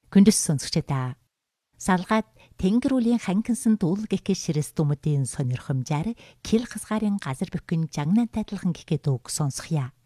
Хүндэс сонсогчдаа. Салгаад тэнгэр үлийн ханкинсан дүүл гэхээс ширэс дүмүүдийн сонирхомжаар кил хасгарын газар бүхэн жагнаантай адилхан гэхэд үг сонсхийа.